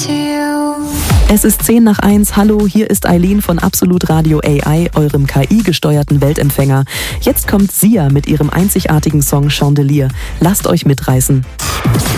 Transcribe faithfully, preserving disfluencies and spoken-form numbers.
to you. Es ist zehn nach eins. Hallo, hier ist Eileen von Absolut Radio A I, eurem K I-gesteuerten Weltempfänger. Jetzt kommt Sia mit ihrem einzigartigen Song Chandelier. Lasst euch mitreißen.